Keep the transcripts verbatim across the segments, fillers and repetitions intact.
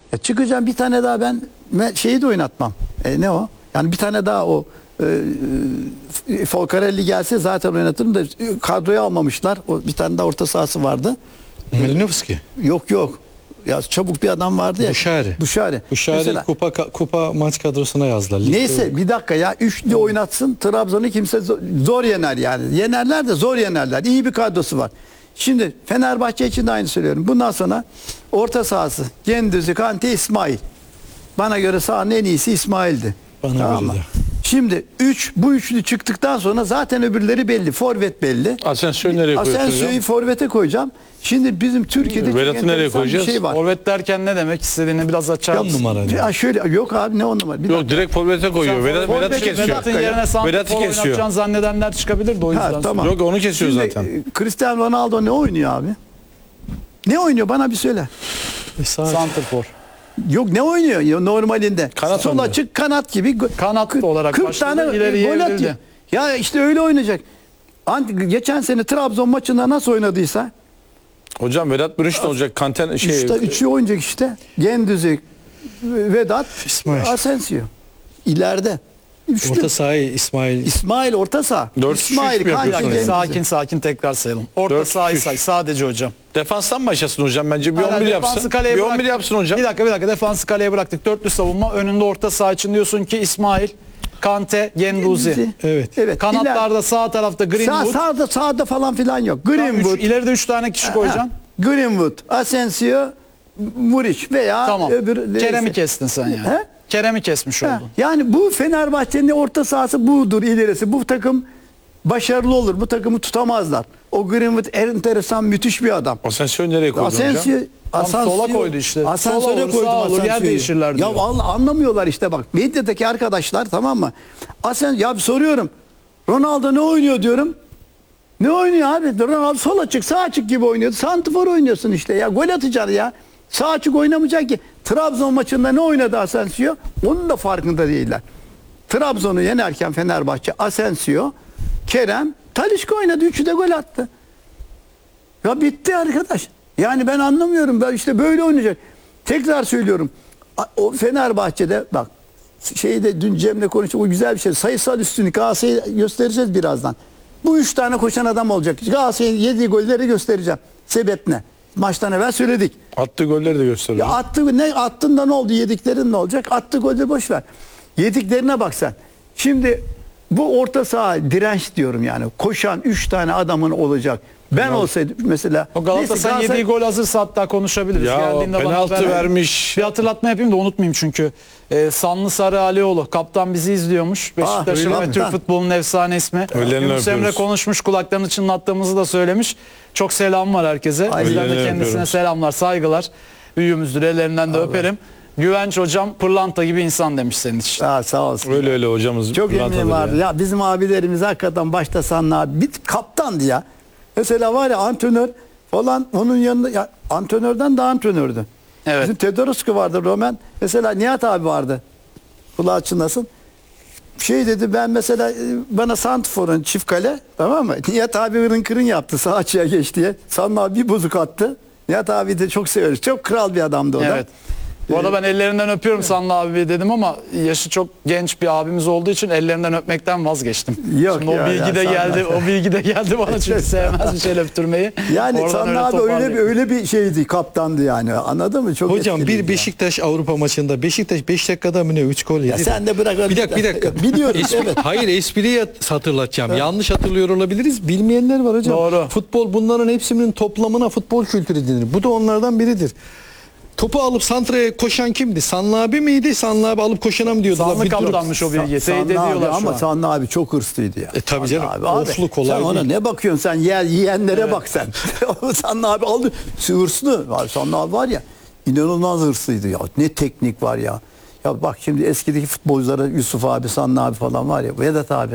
Ya çıkacağım bir tane daha ben me- şeyi de oynatmam. E, ne o? Yani bir tane daha o e, e, Folcarelli gelse zaten oynatırım da e, kadroya almamışlar. O bir tane daha orta sahası vardı. Malinovski. Yok yok. Ya çabuk bir adam vardı ya. Buşari. Buşari. Buşari Mesela- kupa kupa maç kadrosuna yazdılar. Ligde Neyse bir dakika ya. Üçlü oynatsın. Trabzon'u kimse zor, zor yener yani. Yenerler de zor yenerler. İyi bir kadrosu var. Şimdi Fenerbahçe için de aynı söylüyorum. Bundan sonra orta sahası Gündüz'ü, Kante, İsmail. Bana göre sahanın en iyisi İsmail'di. Bana Tamam göre mı? de. Şimdi üç bu üçlü çıktıktan sonra zaten öbürleri belli. Forvet belli. Asensio'yu nereye koyuyorsun Asensio'yu hocam? forvete koyacağım. Şimdi bizim Türkiye'de çok Vedat'ı nereye enteresan bir koyacağız? şey var. Forvet derken ne demek istediğini biraz açar on mısın? numara. Ya şöyle yok abi ne on numara. Bir Yok dakika. direkt forvete koyuyor. Vedat, forvet- Vedat'ı kesiyor. Vedat'ın dakika ya. yerine santrfor Vedat'ı kesiyor. oynatacağını zannedenler çıkabilir de o yüzden. Ha, tamam. Yok onu kesiyor Şimdi, zaten. e, Cristiano Ronaldo ne oynuyor abi? Ne oynuyor bana bir söyle. Sağ- Santrfor. Yok ne oynuyor ya normalinde? Kanat Sol oynuyor. açık kanat gibi. Go- Kanat kırk- olarak kırk başladı, tane ileriye gol evrildi. atıyor. Ya işte öyle oynayacak. Ant- Geçen sene Trabzon maçında nasıl oynadıysa Hocam Vedat Bürünç ne olacak? Kanten şey. üçte üçü oynayacak işte. Gündüz'ü, Vedat, İsmail. Asensio. İleride. Üçlü. Orta sahayı İsmail. İsmail orta saha. Dört üç İsmail mi Kante, yapıyorsunuz? Gündüz'ü. Sakin sakin tekrar sayalım. Orta Dört, sahayı üç. say sadece hocam. Defanstan başlasın hocam bence. Bir Hala on bir defansı yapsın. kaleye Bir on bir bırak- yapsın hocam. Bir dakika bir dakika defansı kaleye bıraktık. Dörtlü savunma önünde orta saha için diyorsun ki İsmail, Kante, Genduzi. Gündüz'ü. Evet. Evet. Kanatlarda sağ tarafta İler- sağ, Greenwood. sağda sağda falan filan yok. Tam Greenwood. üç, ileride üç tane kişi koyacaksın. Ha, Greenwood, Asensio, Muriç veya Tamam. öbür neyse. Kerem'i kestin sen yani. He? Kerem'i kesmiş Ha, oldun. yani bu Fenerbahçe'nin orta sahası budur ilerisi. Bu takım başarılı olur. Bu takımı tutamazlar. O Greenwood enteresan müthiş bir adam. Asensio'yu nereye koydun Asensio, hocam? Tam sola koydu işte. Sola Asansöre olur, koydum sağa olur, yer Asensio'yu. değişirler diyor. Ya vallahi anlamıyorlar işte bak. Medyadaki arkadaşlar tamam mı? Asen ya soruyorum. Ronaldo ne oynuyor diyorum. Ne oynuyor abi? Ronaldo sol açık, sağ açık gibi oynuyor. Santifor oynuyorsun işte ya. Gol atacaksın ya. Sağ açık oynamayacak ki. Trabzon maçında ne oynadı Asensio? Onun da farkında değiller. Trabzon'u yenerken Fenerbahçe Asensio, Kerem, Talisca oynadı. Üçü de gol attı. Ya bitti arkadaş. Yani ben anlamıyorum. Ben işte böyle oynayacak. Tekrar söylüyorum. A- O Fenerbahçe'de bak şeyde dün Cem'le konuştuk. O güzel bir şey. Sayısal üstünlük Galatasaray'ı göstereceğiz birazdan. Bu üç tane koşan adam olacak. Galatasaray'ın yediği golleri göstereceğim. Sebep ne? Maçtan evvel söyledik. Attığı golleri de gösteriyor. Ya attı ne attın da ne oldu? Yediklerin ne olacak? Attığı golü boş ver. Yediklerine bak sen. Şimdi bu orta saha direnç diyorum yani. Koşan üç tane adamın olacak. Ben olsaydım mesela. O Galatasaray'ın neyse, yediği gol hazırsa hatta konuşabiliriz. Ya Geldiğinde bana penaltı haber ver. vermiş. Bir hatırlatma yapayım da unutmayayım çünkü. Ee, Sanlı Sarı Alioğlu kaptan bizi izliyormuş. Beşiktaş'ın öyle ve mi? Türk Ha. futbolunun efsane ismi. Ellerinden Yunus Emre öpüyoruz. konuşmuş, kulaklarını çınlattığımızı da söylemiş. Çok selam var herkese. Ay, Bizden de ellerinden kendisine öpüyoruz. selamlar, saygılar. Büyüğümüzdür, ellerinden de öperim. Güvenç hocam pırlanta gibi insan demiş senin için. Ha, sağ olsun. Öyle öyle hocamız. Çok pırlantadır emeği vardı. ya. Ya bizim abilerimiz hakikaten başta Sanlı abi bir kaptandı ya. Mesela var ya antrenör falan onun yanında ya antrenörden daha antrenördü. Evet. Bizim Tedoroscu vardı Roman. Mesela Nihat abi vardı. Kulağı çınlasın. Şey dedi ben mesela e, bana Santifor'un çift kale tamam mı? Nihat abi ırın kırın yaptı sağ açıya geç diye. Sanlı abi bir bozuk attı. Nihat abi de çok severiz. Çok kral bir adamdı o da. Evet. Bu arada ben ellerinden öpüyorum Sanlı abi dedim ama yaşı çok genç bir abimiz olduğu için ellerinden öpmekten vazgeçtim. Yok Şimdi ya, o bilgi ya, de Sanlı geldi. abi. O bilgi de geldi bana çünkü sevmez bir şeyle öptürmeyi. Yani Oradan Sanlı abi öyle bir, toparlayayım. öyle bir şeydi kaptandı yani anladın mı? Çok Hocam etkiliydi bir ya. Beşiktaş Avrupa maçında Beşiktaş beş dakikada mı ne üç gol yedi. Ya sen de bırak. Bir dakika bir dakika. Biliyorum Espri- evet. Hayır espriyi hatırlatacağım. Yanlış hatırlıyor olabiliriz. Bilmeyenler var hocam. Doğru. Futbol bunların hepsinin toplamına futbol kültürü denir. Bu da onlardan biridir. Topu alıp santraya koşan kimdi? Sanlı abi miydi? Sanlı abi alıp koşana mı diyordular? Sanlı Bir durum- kaptanmış o bilgi. Teyit Sanlı abi ediyorlar şu ama an. Sanlı abi çok hırslıydı ya. E tabii Sanlı canım. abi, abi. Oflu kolay Sen ona değil. ne bakıyorsun sen yer yiyenlere bak sen. Sanlı abi aldı. Hırslı. Sanlı abi var ya inanılmaz hırslıydı ya. Ne teknik var ya. Ya bak şimdi eskideki futbolculara Yusuf abi, Sanlı abi falan var ya. Vedat abi.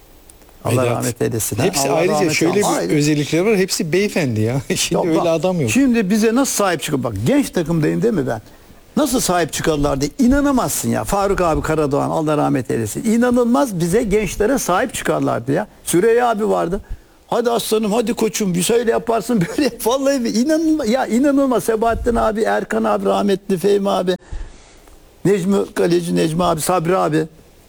Allah Vedat. rahmet eylesin. ha. Hepsi Allah ayrıca rahmet şöyle bir eylesin. özellikleri var. Hepsi beyefendi ya. Şimdi Ya öyle bak, adam yok. Şimdi bize nasıl sahip çıkıyor? Bak genç takımdayım değil mi ben? Nasıl sahip çıkarlardı? İnanamazsın ya. Faruk abi Karadoğan Allah rahmet eylesin. İnanılmaz bize gençlere sahip çıkarlardı ya. Süreyya abi vardı. Hadi aslanım hadi koçum bir şöyle yaparsın böyle yap. Vallahi inanılmaz ya inanılmaz Sebahattin abi, Erkan abi rahmetli, Fehmi abi. Necmi Kaleci, Necmi abi, Sabri abi.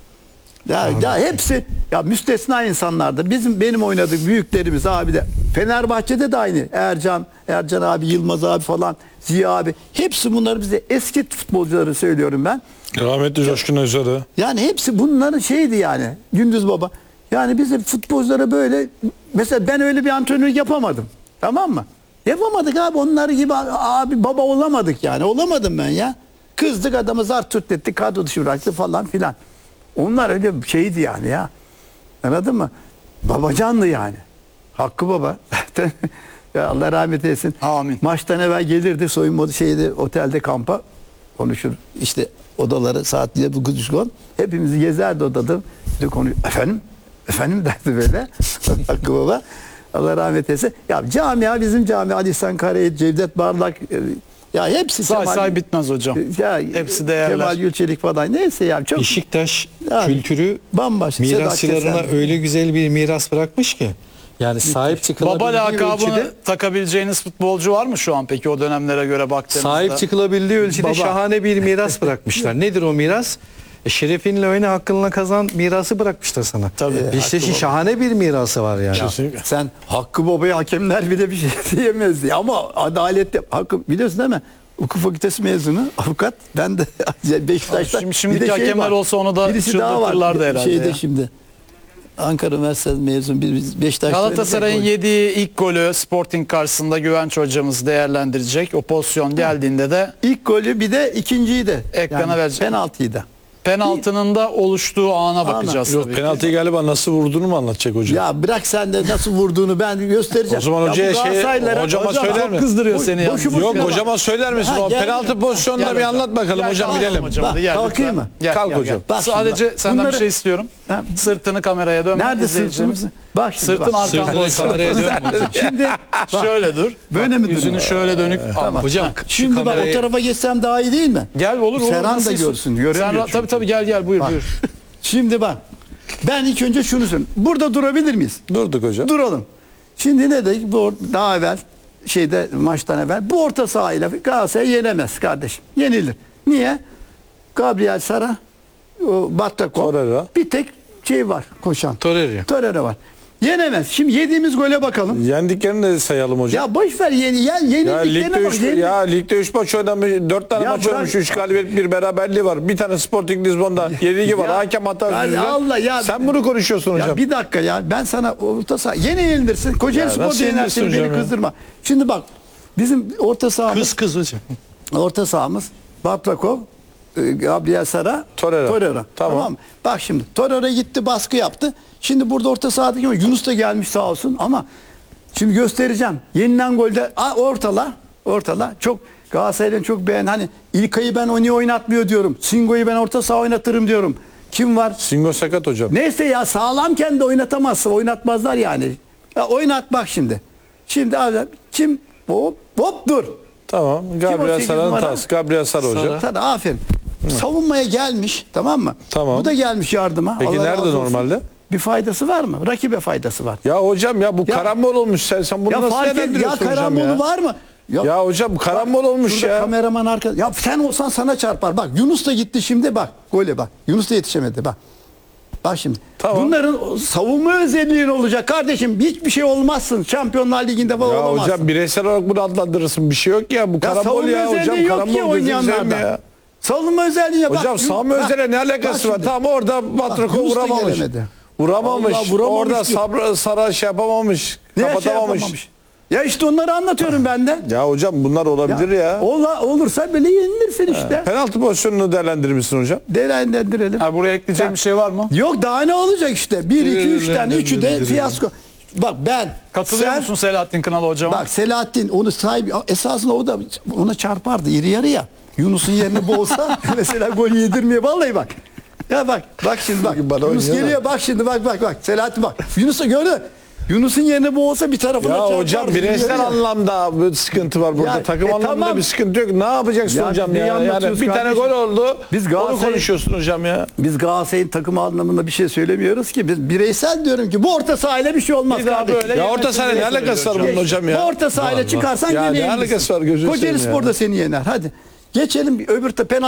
Ya, ya hepsi ya müstesna insanlardır. Bizim benim oynadığım büyüklerimiz abi de Fenerbahçe'de de aynı. Ercan, Ercan abi, Yılmaz abi falan, Ziya abi. Hepsi bunları bize eski futbolcuları söylüyorum ben. Rahmetli Coşkun Özarı. Yani hepsi bunların şeydi yani. Gündüz Baba. Yani bizim futbolculara böyle mesela ben öyle bir antrenörlük yapamadım. Tamam mı? Yapamadık abi. Onlar gibi abi baba olamadık yani. Olamadım ben ya. Kızdık adamı zar tut ettik. Kadro dışı bıraktı falan filan. Onlar öyle bir şeydi yani ya. Anladın mı? Babacanlı yani. Hakkı Baba. Ya Allah rahmet eylesin. Amin. Maçtan evvel gelirdi soyunma şeyde otelde kampa konuşur. İşte odaları saatliğe bu kuduşkon. Hepimizi gezerdi odada. Bir de konu efendim efendim derdi böyle. Hakkı Baba. Allah rahmet eylesin. Ya camia bizim camia Ali İhsan Karayel, Cevdet Barlak e, ya hepsi Say Kemal- say bitmez hocam. Ya, Hepsi değerler. Kemal Gülçelik falan neyse ya çok Beşiktaş Yani kültürü bambaşka. Sedat mirasçılarına Keser. öyle güzel bir miras bırakmış ki. Yani sahip Baba çıkılabildiği lakabını ölçüde takabileceğiniz futbolcu var mı şu an peki o dönemlere göre baktığınızda? sahip çıkılabildiği ölçüde Baba. şahane bir miras bırakmışlar. Nedir o miras? E, şerefinle oyna hakkınla kazan mirası bırakmışlar sana. Tabii. Beşiktaş'ın şahane bir mirası var yani. Kesinlikle. Sen Hakkı Baba'ya hakemler bile bir şey diyemezdi. Ama adaletli. Hakkı biliyorsun değil mi? Hukuk fakültesi mezunu avukat. Ben de Beşiktaş'ta. Şimdi- şimdiki bir de hakemler olsa onu da birisi daha var. çıldırtırlardı herhalde Şeyde ya. şimdi. Ankara Üniversitesi mezun bir bir Beşiktaş'ta. Galatasaray'ın yediği ilk golü Sporting karşısında Güvenç hocamız değerlendirecek. O pozisyon geldiğinde de İlk golü bir de ikinciyi de. Ekrana verecek. Penaltıyı da. penaltının da oluştuğu ana bakacağız Yok tabii. penaltıyı galiba nasıl vurduğunu mu anlatacak hocam? Ya bırak sen de nasıl vurduğunu ben göstereceğim. O zaman Ya bu hocaya şey- Galatasaraylılara- hocama Hocam, söyler çok mi? Kızdırıyor Bu- seni ya. boşu boşuna Yok bak. hocama söyler misin? Ha, O gel. penaltı pozisyonunu Gel bir hocam. anlat bakalım Gel, hocam kalkalım bilelim. hocam. Bak, Gel kalkayım lütfen. mı? Gel, Kalk gel, hocam. gel. Bak şimdi Sadece bak. senden Bunları- bir şey istiyorum. Ha. Sırtını kameraya dön. Nerede izleyicimiz. sırtımız? Bak şimdi Sırtın bak. arkan boş. Sırtını kameraya dönmüyor. Şimdi bak, Şöyle dur. Böyle mi Yüzünü duruyor? şöyle dönük. Tamam. Hocam Ha, şu Şimdi bak o kamerayı- tarafa geçsem daha iyi değil mi? Gel olur olur. Serhan Nasıl da istiyorsun? görsün, göremiyor Sen ra- çünkü. tabii tabii gel gel buyur Bak. buyur. Şimdi bak. Ben ilk önce şunu söyleyeyim. Burada durabilir miyiz? Durduk hocam. Duralım. Şimdi ne dedik? Bu or- daha evvel şeyde maçtan evvel bu orta sahayla Galatasaray yenemez kardeşim. Yenilir. Niye? Gabriel Sara, o Battakov. Torreira. Bir tek şey var koşan. Torreira. Torreira var. Yenemez. Şimdi yediğimiz gole bakalım. Yendiklerini de sayalım hocam. Ya boş ver yeni yen Ya, yenildiklerine ligde bak. üç, Yeni- ya ligde üç maç oynamış, dört tane Ya maç bırak- oynamış, üç galibiyet, bir beraberliği var. Bir tane Sporting Lisbon'da yenilgi var. Ya- Hakem hatası Yani yüzünden. Allah ya- Sen bunu konuşuyorsun hocam. Ya bir dakika ya ben sana orta saha yine yenilirsin. Kocaeli Ya Spor'da nasıl yenersin yenilirsin beni hocam ya? kızdırma. Şimdi bak bizim orta sahamız Kız kız hocam. orta sahamız Batrakov, e, Gabriel Sara, Torreira. Tamam. Tamam. Bak şimdi Torreira gitti baskı yaptı. Şimdi burada orta sahadaki Yunus da gelmiş sağ olsun ama şimdi göstereceğim. Yenilen golde a, ortala ortala çok Galatasaray'ın çok beğen hani İlkay'ı ben onu oynatmıyor diyorum. Singo'yu ben orta saha oynatırım diyorum. Kim var? Singo sakat hocam. Neyse ya sağlamken de oynatamazsın. Oynatmazlar yani. Ya oynat bak şimdi. Şimdi abi kim? Hop hop dur. Tamam. Kim o Gabriel sekiz Sara'nın numara? tas. Gabriel Sara hocam. Sana aferin. Savunmaya gelmiş tamam mı? Tamam. Bu da gelmiş yardıma. Peki Allah nerede razı olsun. normalde? Bir faydası var mı? Rakibe faydası var. Ya hocam ya bu Ya- karambol olmuş. Sen, sen bunu Ya nasıl fark et ya değerlendiriyorsun hocam karambolu ya? var mı? Ya hocam karambol olmuş Şurada ya. kameraman arka. Ya sen olsan sana çarpar. Bak Yunus da gitti şimdi bak. Gole bak. Yunus da yetişemedi bak. Bak şimdi. Tamam. Bunların savunma özelliği olacak kardeşim. Hiçbir şey olmazsın. Şampiyonlar Ligi'nde falan Ya olamazsın. hocam bireysel olarak bunu adlandırırsın. Bir şey yok ya. Bu Ya karambol savunma ya hocam. özelliği yok ki Karambol gözünü seveyim oynayanlarda. ya. Savunma özelliği bak. Hocam savunma Bak, özelliğe ne bak alakası var? şimdi. Tamam orada Batrako Yunus da vuramamış. gelemedi. Vuramamış. Allah, vuramamış Orada diyor. sabra, Sara şey yapamamış. Ne şey kapatamamış. yapamamış? Ya işte onları anlatıyorum ben de. Ya hocam bunlar olabilir ya. Ola, olursa böyle yenilirsin işte. Penaltı pozisyonunu değerlendirir misin hocam? Değerlendirelim. Ha, buraya ekleyeceğim bir şey var mı? Yok daha ne olacak işte? Bir, iki, üç tane. Üçü de fiyasko. Bak ben. Katılıyor sen- musun Selahattin Kınalı hocama? Bak Selahattin onu sahibi esasında o da ona çarpardı iri yarı ya. Yunus'un yerini boğsa mesela gol yedirmeye vallahi bak. Ya bak bak şimdi bak. Bana Yunus oynuyor geliyor bak şimdi bak bak bak. Selahattin bak. Yunus'u gördü. Yunus'un yerine boğsa bir tarafına Ya çarpardı. hocam iri bireysel yarıya. anlamda bir sıkıntı var burada. Ya, Takım e, anlamında tamam. bir sıkıntı yok. Ne yapacaksın Ya hocam neyi ya? Yani anlatıyoruz bir tane kardeşim? gol oldu. Biz Onu Galatasaray- konuşuyorsun hocam ya. Biz Galatasaray'ın takım anlamında bir şey söylemiyoruz ki. Biz bireysel diyorum ki bu orta sahayla bir şey olmaz Bir daha kardeşim. böyle Ya orta sahayla ne Yemekleri alakası var hocam. bunun hocam ya? Bu orta sahayla çıkarsan Ya yine ne yenilirsin. alakası var gözünü Kocaeli seveyim ya. Spor da seni yener. Hadi. Geçelim öbür te- penaltı